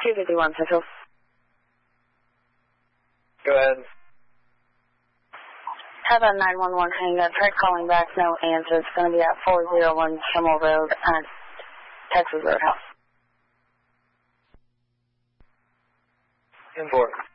251 Central. Go ahead. How about 911 hang up? Tried calling back, no answer. It's going to be at 401 Schimmel Road at Texas Roadhouse. Import.